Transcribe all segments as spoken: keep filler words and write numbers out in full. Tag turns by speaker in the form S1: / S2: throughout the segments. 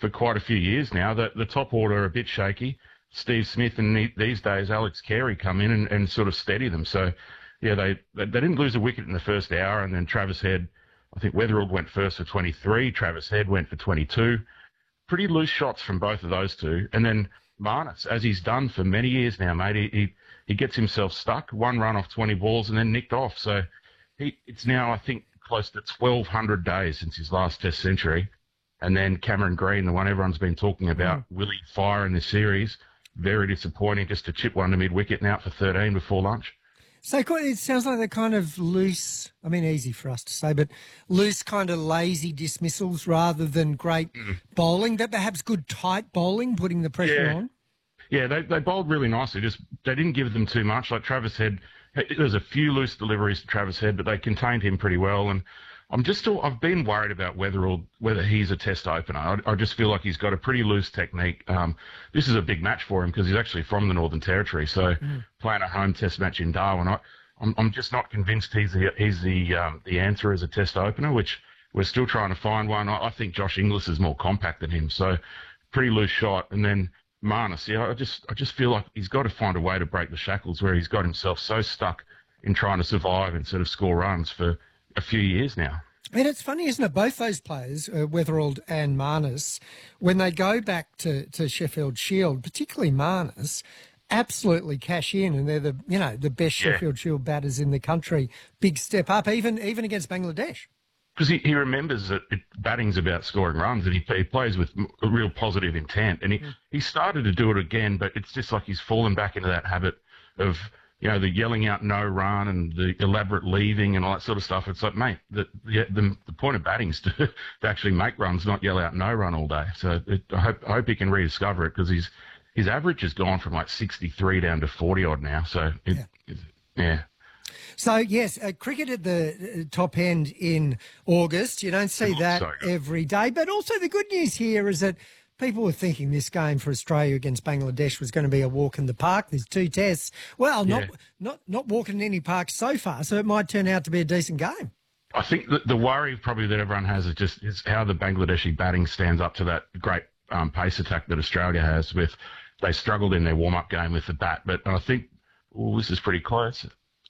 S1: for quite a few years now. The, the top order are a bit shaky. Steve Smith and the, these days Alex Carey come in and, and sort of steady them. So, yeah, they, they they didn't lose a wicket in the first hour, and then Travis Head, I think Weatherald went first for twenty-three, Travis Head went for twenty-two. Pretty loose shots from both of those two. And then Marnus, as he's done for many years now, mate, he, he, he gets himself stuck, one run off twenty balls and then nicked off. So he it's now, I think, close to twelve hundred days since his last Test century. And then Cameron Green, the one everyone's been talking about, mm. will he fire in this series? Very disappointing just to chip one to mid-wicket and out for thirteen before lunch.
S2: So it sounds like they're kind of loose, I mean, easy for us to say, but loose kind of lazy dismissals rather than great mm. bowling, that perhaps good tight bowling, putting the pressure
S1: yeah.
S2: on?
S1: Yeah, they, they bowled really nicely. Just they didn't give them too much. Like Travis Head, there's a few loose deliveries to Travis Head, but they contained him pretty well. And I'm just still, I've been worried about Weatherald, whether he's a Test opener. I, I just feel like he's got a pretty loose technique. Um, this is a big match for him because he's actually from the Northern Territory, so mm. playing a home Test match in Darwin, I, I'm, I'm just not convinced he's the he's the um, the answer as a Test opener, which we're still trying to find one. I, I think Josh Inglis is more compact than him, so pretty loose shot. And then Marnus, yeah, I just I just feel like he's got to find a way to break the shackles where he's got himself so stuck in trying to survive instead of score runs for a few years now.
S2: And it's funny, isn't it? Both those players, uh, Weatherald and Marnus, when they go back to, to Sheffield Shield, particularly Marnus, absolutely cash in, and they're the you know the best yeah. Sheffield Shield batters in the country. Big step up, even even against Bangladesh.
S1: Because he, he remembers that it, batting's about scoring runs, and he, he plays with a real positive intent. And he, mm. he started to do it again, but it's just like he's fallen back into that habit of, you know, the yelling out no run and the elaborate leaving and all that sort of stuff. It's like, mate, the the, the, the point of batting is to, to actually make runs, not yell out no run all day. So it, I hope I hope he can rediscover it, because he's his average has gone from like sixty-three down to forty odd now. So it,
S2: yeah.
S1: It, yeah.
S2: So, yes, uh, cricket at the top end in August. You don't see that so every day. But also the good news here is that people were thinking this game for Australia against Bangladesh was going to be a walk in the park. There's two tests. Well, not yeah. not not walking in any park so far, so it might turn out to be a decent game.
S1: I think the, the worry probably that everyone has is just is how the Bangladeshi batting stands up to that great um, pace attack that Australia has. With they struggled in their warm-up game with the bat, but I think, well, this is pretty close.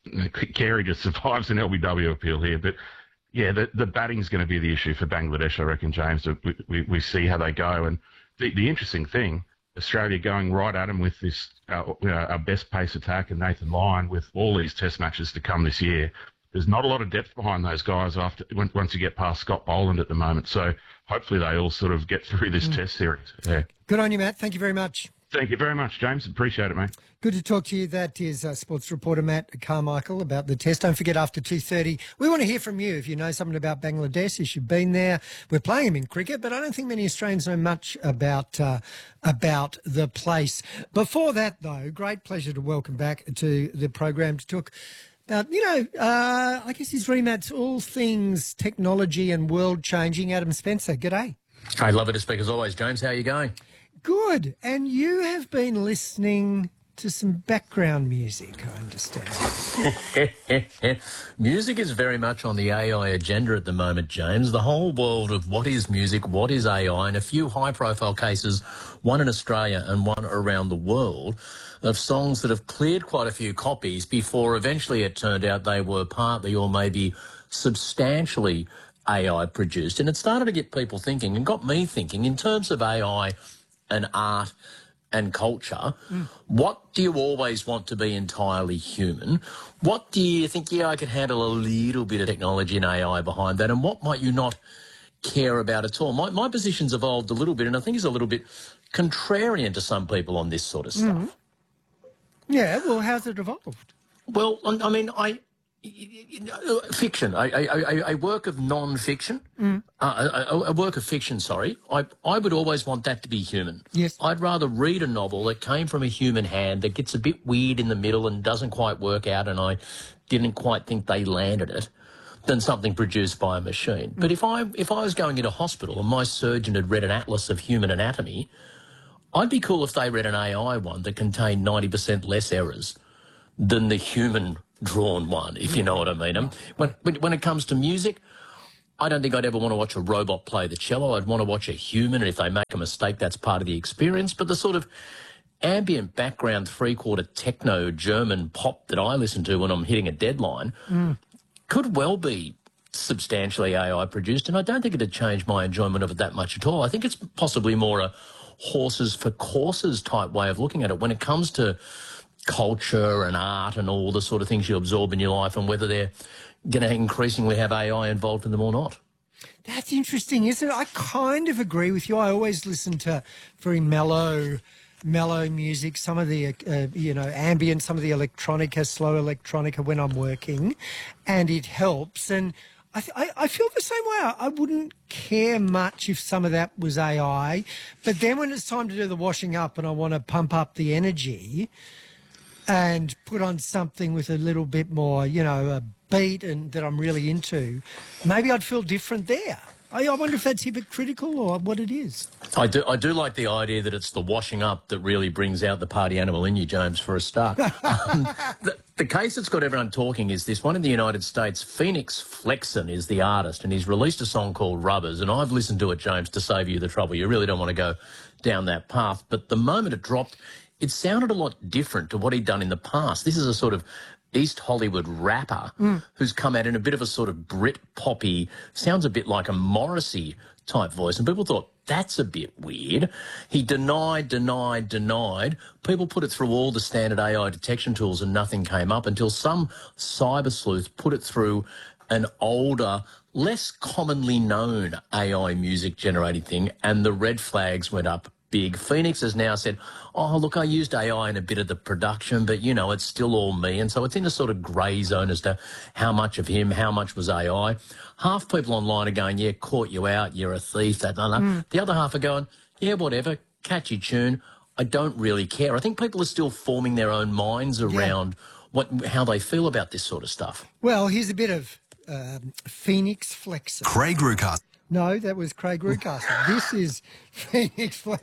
S1: Carey just survives an L B W appeal here, but yeah, the, the batting's going to be the issue for Bangladesh, I reckon, James. We, we, we see how they go, and the, the interesting thing, Australia going right at them with this, uh, you know, our best pace attack and Nathan Lyon with all these Test matches to come this year. There's not a lot of depth behind those guys after once you get past Scott Boland at the moment. So hopefully they all sort of get through this mm. Test series. Yeah.
S2: Good on you, Matt. Thank you very much.
S1: Thank you very much, James. Appreciate it, mate.
S2: Good to talk to you. That is uh, sports reporter Matt Carmichael about the Test. Don't forget, after two thirty, we want to hear from you. If you know something about Bangladesh, if you've been there, we're playing them in cricket, but I don't think many Australians know much about uh, about the place. Before that, though, great pleasure to welcome back to the program to talk about, you know, uh, I guess his remat's all things technology and world changing. Adam Spencer, g'day.
S3: Hey, lovely to speak as always, James. How are you going?
S2: Good. And you have been listening to some background music, I understand.
S3: Music is very much on the A I agenda at the moment, James. The whole world of what is music, what is A I, and a few high-profile cases, one in Australia and one around the world, of songs that have cleared quite a few copies before eventually it turned out they were partly or maybe substantially A I produced. And it started to get people thinking and got me thinking in terms of A I and art and culture, mm. what do you always want to be entirely human? What do you think, yeah, I could handle a little bit of technology and A I behind that, and what might you not care about at all? My, my position's evolved a little bit, and I think it's a little bit contrarian to some people on this sort of stuff.
S2: Mm. Yeah, well, how's it evolved?
S3: Well, I mean, I... Fiction, a, a, a work of non-fiction, mm. uh, a, a work of fiction, sorry, I, I would always want that to be human.
S2: Yes.
S3: I'd rather read a novel that came from a human hand that gets a bit weird in the middle and doesn't quite work out and I didn't quite think they landed it than something produced by a machine. Mm. But if I, if I was going into hospital and my surgeon had read an atlas of human anatomy, I'd be cool if they read an A I one that contained ninety percent less errors than the human drawn one, if you know what I mean. Um, when, when, when it comes to music, I don't think I'd ever want to watch a robot play the cello. I'd want to watch a human, and if they make a mistake, that's part of the experience. But the sort of ambient background three-quarter techno German pop that I listen to when I'm hitting a deadline mm. could well be substantially A I produced, and I don't think it'd change my enjoyment of it that much at all. I think it's possibly more a horses for courses type way of looking at it when it comes to culture and art and all the sort of things you absorb in your life, and whether they're going to increasingly have A I involved in them or not.
S2: That's interesting, isn't it? I kind of agree with you. I always listen to very mellow, mellow music, some of the, uh, you know, ambient, some of the electronica, slow electronica when I'm working, and it helps. And I, th- I, I feel the same way. I, I wouldn't care much if some of that was A I, but then when it's time to do the washing up and I want to pump up the energy and put on something with a little bit more, you know, a beat and that I'm really into, maybe I'd feel different there. I, I wonder if that's hypocritical or what it is.
S3: I do I do like the idea that it's the washing up that really brings out the party animal in you, James, for a start. um, the, the case that's got everyone talking is this one in the United States. Phoenix Flexen is the artist, and he's released a song called Rubbers, and I've listened to it, James, to save you the trouble. You really don't want to go down that path. But the moment it dropped, it sounded a lot different to what he'd done in the past. This is a sort of East Hollywood rapper mm. who's come out in a bit of a sort of Brit poppy, sounds a bit like a Morrissey type voice, and people thought, that's a bit weird. He denied, denied, denied. People put it through all the standard A I detection tools and nothing came up until some cyber sleuth put it through an older, less commonly known A I music generating thing, and the red flags went up big. Phoenix has now said, oh, look, I used A I in a bit of the production, but, you know, it's still all me. And so it's in a sort of grey zone as to how much of him, how much was A I. Half people online are going, yeah, caught you out, you're a thief, that, that, that. Mm. The other half are going, yeah, whatever, catchy tune, I don't really care. I think people are still forming their own minds around yeah. what how they feel about this sort of stuff.
S2: Well, here's a bit of um, Phoenix Flexen.
S4: Craig Rucastle.
S2: No, that was Craig Rucastle. This is Phoenix Flexen.